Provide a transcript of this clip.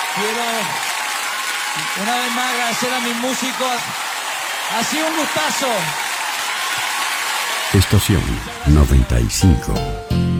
Quiero una vez más agradecer a mis músicos. Ha sido un gustazo. Estación 95.